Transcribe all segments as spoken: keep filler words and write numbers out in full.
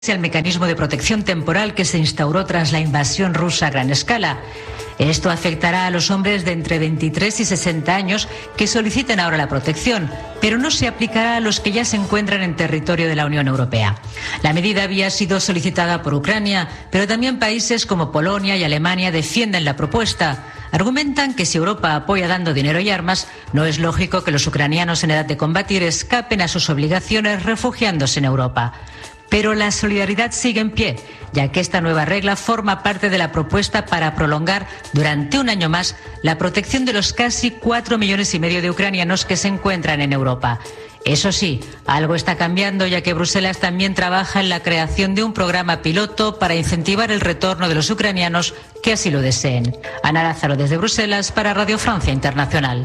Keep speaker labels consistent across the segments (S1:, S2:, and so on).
S1: el mecanismo de protección temporal que se instauró tras la invasión rusa a gran escala. Esto afectará a los hombres de entre veintitrés y sesenta años que soliciten ahora la protección, pero no se aplicará a los que ya se encuentran en territorio de la Unión Europea. La medida había sido solicitada por Ucrania, pero también países como Polonia y Alemania defienden la propuesta. Argumentan que si Europa apoya dando dinero y armas, no es lógico que los ucranianos en edad de combatir escapen a sus obligaciones refugiándose en Europa. Pero la solidaridad sigue en pie, ya que esta nueva regla forma parte de la propuesta para prolongar durante un año más la protección de los casi cuatro millones y medio de ucranianos que se encuentran en Europa. Eso sí, algo está cambiando, ya que Bruselas también trabaja en la creación de un programa piloto para incentivar el retorno de los ucranianos que así lo deseen. Ana Lázaro desde Bruselas para Radio Francia Internacional.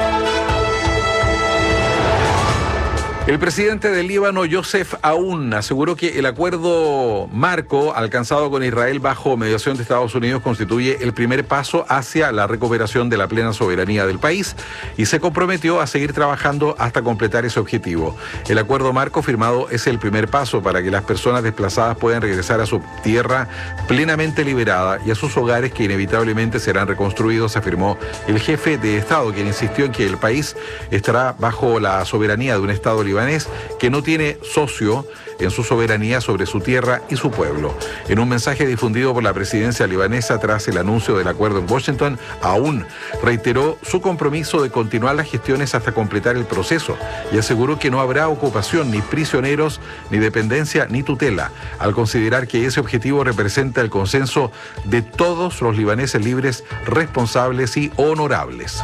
S2: El presidente del Líbano, Joseph Aoun, aseguró que el acuerdo marco alcanzado con Israel bajo mediación de Estados Unidos constituye el primer paso hacia la recuperación de la plena soberanía del país y se comprometió a seguir trabajando hasta completar ese objetivo. El acuerdo marco firmado es el primer paso para que las personas desplazadas puedan regresar a su tierra plenamente liberada y a sus hogares que inevitablemente serán reconstruidos, afirmó el jefe de Estado, quien insistió en que el país estará bajo la soberanía de un Estado libanés que no tiene socio en su soberanía sobre su tierra y su pueblo. En un mensaje difundido por la presidencia libanesa tras el anuncio del acuerdo en Washington, Aoun reiteró su compromiso de continuar las gestiones hasta completar el proceso y aseguró que no habrá ocupación, ni prisioneros, ni dependencia, ni tutela, al considerar que ese objetivo representa el consenso de todos los libaneses libres, responsables y honorables.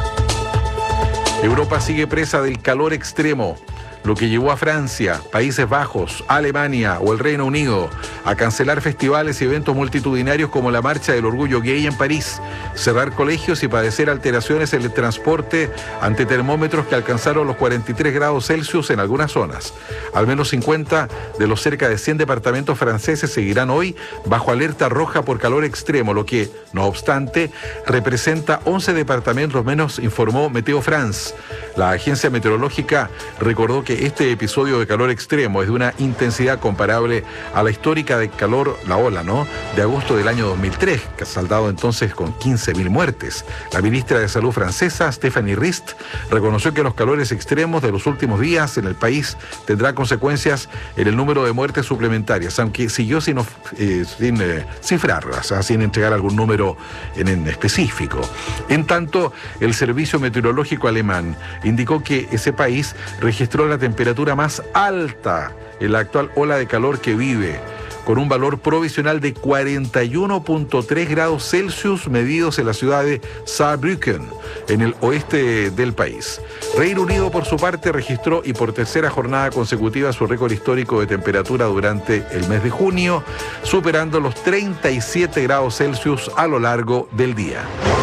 S2: Europa sigue presa del calor extremo, lo que llevó a Francia, Países Bajos, Alemania o el Reino Unido a cancelar festivales y eventos multitudinarios como la Marcha del Orgullo Gay en París, cerrar colegios y padecer alteraciones en el transporte ante termómetros que alcanzaron los cuarenta y tres grados Celsius en algunas zonas. Al menos cincuenta de los cerca de cien departamentos franceses seguirán hoy bajo alerta roja por calor extremo, lo que, no obstante, representa once departamentos menos, informó Meteo France. La agencia meteorológica recordó que este episodio de calor extremo es de una intensidad comparable a la histórica de calor, la ola, ¿no?, de agosto del año dos mil tres, que ha saldado entonces con quince mil muertes. La ministra de Salud francesa, Stéphanie Rist, reconoció que los calores extremos de los últimos días en el país tendrán consecuencias en el número de muertes suplementarias, aunque siguió sin, eh, sin eh, cifrarlas, ¿eh? sin entregar algún número en, en específico. En tanto, el Servicio Meteorológico Alemán indicó que ese país registró la temperatura más alta en la actual ola de calor que vive, con un valor provisional de cuarenta y uno punto tres grados Celsius medidos en la ciudad de Saarbrücken, en el oeste del país. Reino Unido, por su parte, registró y por tercera jornada consecutiva su récord histórico de temperatura durante el mes de junio, superando los treinta y siete grados Celsius a lo largo del día.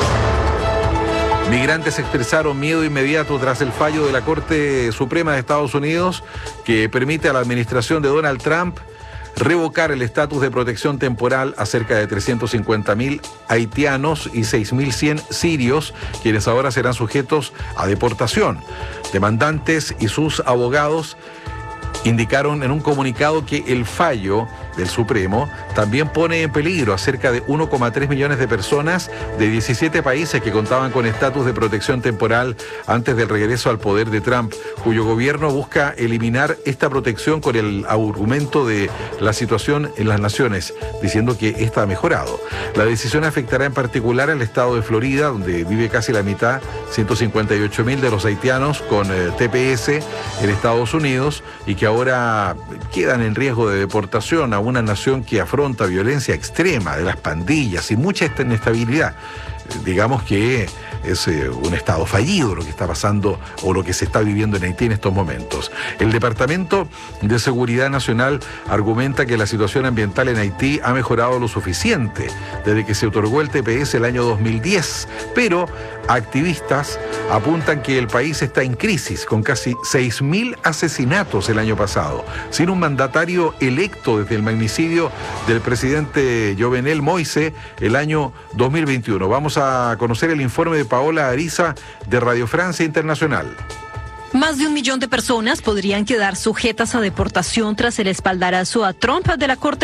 S2: Migrantes expresaron miedo inmediato tras el fallo de la Corte Suprema de Estados Unidos que permite a la administración de Donald Trump revocar el estatus de protección temporal a cerca de trescientos cincuenta mil haitianos y seis mil cien sirios, quienes ahora serán sujetos a deportación. Demandantes y sus abogados indicaron en un comunicado que el fallo del Supremo también pone en peligro a cerca de uno coma tres millones de personas de diecisiete países que contaban con estatus de protección temporal antes del regreso al poder de Trump, cuyo gobierno busca eliminar esta protección con el argumento de la situación en las naciones, diciendo que esta ha mejorado. La decisión afectará en particular al estado de Florida, donde vive casi la mitad, ciento cincuenta y ocho mil de los haitianos con eh, T P S en Estados Unidos y que ahora quedan en riesgo de deportación a una nación que afronta violencia extrema de las pandillas y mucha inestabilidad. Digamos que es eh, un estado fallido lo que está pasando o lo que se está viviendo en Haití en estos momentos. El Departamento de Seguridad Nacional argumenta que la situación ambiental en Haití ha mejorado lo suficiente desde que se otorgó el T P S el año dos mil diez, pero activistas apuntan que el país está en crisis, con casi seis mil asesinatos el año pasado, sin un mandatario electo desde el magnicidio del presidente Jovenel Moïse el año dos mil veintiuno. Vamos a conocer el informe de Paola Ariza de Radio Francia Internacional.
S3: Más de un millón de personas podrían quedar sujetas a deportación tras el espaldarazo a Trump de la Corte